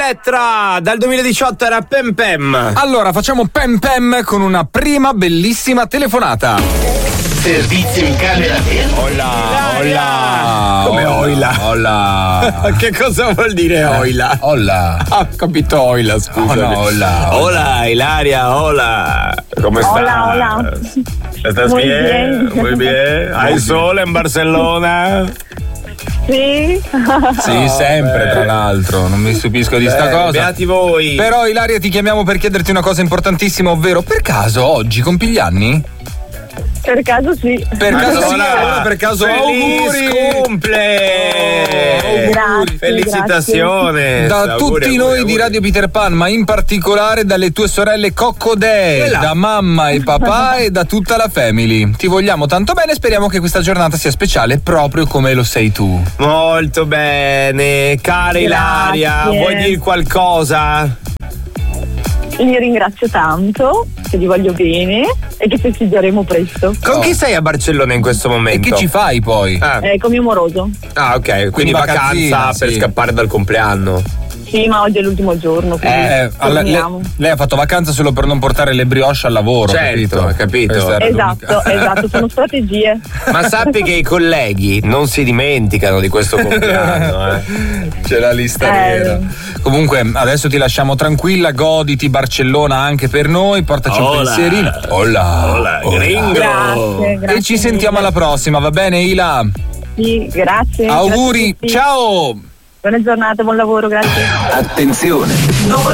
Elettra, dal 2018 era Pem Pem. Allora facciamo Pem Pem con una prima bellissima telefonata. Servizio in camera Oila. Come oila? Oila. Che cosa vuol dire oila? Oila. Ho capito oila, scusa. No, oila. Hola, Ilaria, hola. ¿Cómo estás? Hola. ¿Estás Muy bien? bien. Muy bien. ¿Hay sol en Barcellona? Sì. Sì, sempre tra l'altro, non mi stupisco di sta cosa. Beati voi. Però Ilaria ti chiamiamo per chiederti una cosa importantissima, ovvero per caso oggi compi gli anni? Per caso sì. Per caso sì, Allora, allora per caso auguri! Cumple! Grazie, Felicitazioni! Da tutti noi di Radio Peter Pan, ma in particolare dalle tue sorelle Coccodè, da mamma e papà e da tutta la family. Ti vogliamo tanto bene e speriamo che questa giornata sia speciale proprio come lo sei tu. Molto bene, cara Ilaria, vuoi dire qualcosa? Li ringrazio tanto, che li voglio bene e che festeggeremo presto. Con chi sei a Barcellona in questo E momento? che ci fai poi? Con mio moroso. Ok, quindi vacanzina, vacanza per sì. scappare dal compleanno. Sì, ma oggi è l'ultimo giorno, quindi torniamo. Lei ha fatto vacanza solo per non portare le brioche al lavoro, Certo, capito. Questa era l'unica. Esatto, sono strategie. Ma sappi che i colleghi non si dimenticano di questo compleanno. C'è la lista nera. Comunque adesso ti lasciamo tranquilla, goditi Barcellona anche per noi, portaci un pensierino. Hola, gringo. Grazie. E ci sentiamo alla prossima, va bene Ila? Sì, grazie. Auguri, Grazie a tutti. ciao! Buona giornata, buon lavoro, grazie. Attenzione!